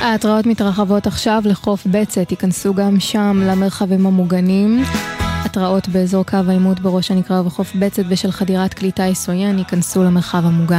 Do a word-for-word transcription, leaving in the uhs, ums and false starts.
ההתראות מתרחבות עכשיו לחוף בצת, ייכנסו גם שם למרחבים המוגנים. התראות באזור קו העימות בראש הנקרה וחוף בצת בשל חדירת כלי טיס עוין ייכנסו למרחב המוגן.